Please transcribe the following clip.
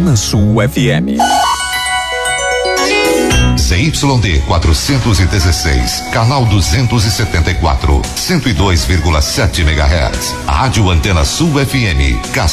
Antena Sul FM. ZYD 416, canal 274, 102,7 MHz. Rádio Antena Sul FM.